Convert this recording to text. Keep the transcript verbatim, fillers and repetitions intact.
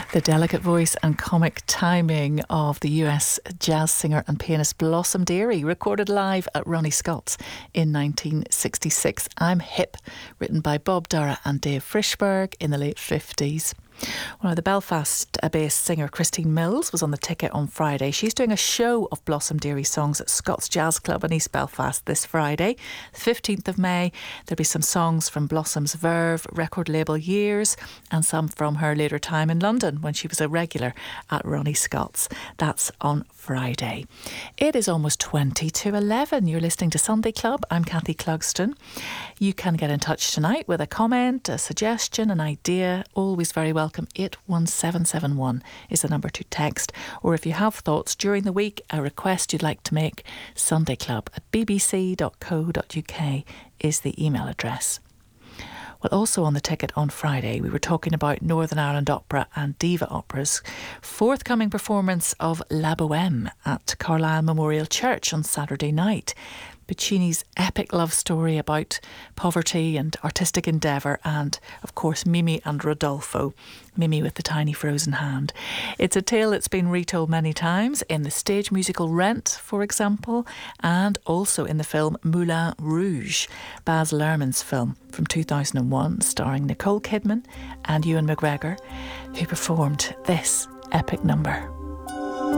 The delicate voice and comic timing of the U S jazz singer and pianist Blossom Dearie, recorded live at Ronnie Scott's in nineteen sixty-six. I'm Hip, written by Bob Dara and Dave Frishberg in the late fifties. Well, the Belfast-based singer Christine Mills was on the ticket on Friday. She's doing a show of Blossom Dearie songs at Scott's Jazz Club in East Belfast this Friday, the fifteenth of May. There'll be some songs from Blossom's Verve record label years and some from her later time in London when she was a regular at Ronnie Scott's. That's on Friday. It is almost twenty to eleven. You're listening to Sunday Club. I'm Kathy Clugston. You can get in touch tonight with a comment, a suggestion, an idea. Always very welcome. eight one seven seven one is the number to text. Or if you have thoughts during the week, a request you'd like to make, sundayclub at b b c dot co dot u k is the email address. Well, also on the ticket on Friday, we were talking about Northern Ireland Opera and Diva Opera's forthcoming performance of La Bohème at Carlisle Memorial Church on Saturday night. Puccini's epic love story about poverty and artistic endeavour, and, of course, Mimi and Rodolfo, Mimi with the tiny frozen hand. It's a tale that's been retold many times in the stage musical Rent, for example, and also in the film Moulin Rouge, Baz Luhrmann's film from two thousand one, starring Nicole Kidman and Ewan McGregor, who performed this epic number.